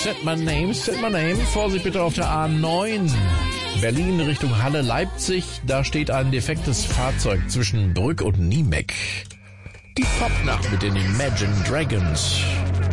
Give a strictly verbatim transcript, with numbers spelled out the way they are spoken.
Set My Name, Set My Name. Vorsicht bitte auf der A neun. Berlin Richtung Halle Leipzig. Da steht ein defektes Fahrzeug zwischen Brück und Niemeck. Die Popnacht mit den Imagine Dragons.